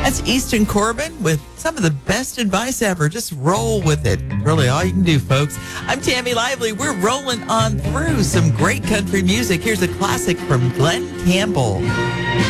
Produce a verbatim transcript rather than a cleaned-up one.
That's Easton Corbin with some of the best advice ever. Just roll with it. Really all you can do, folks. I'm Tammy Lively. We're rolling on through some great country music. Here's a classic from Glenn Campbell.